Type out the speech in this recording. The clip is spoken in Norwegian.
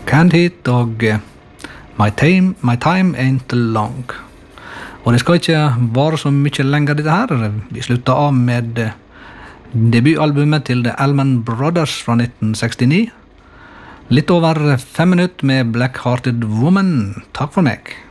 Canned Heat og My Time Ain't Long. Og det skal ikke vare så mye lenger dette her. Vi slutter av med debutalbumet til The Allman Brothers fra 1969. Litt over 5 minutter med Black Hearted Woman. Takk for meg.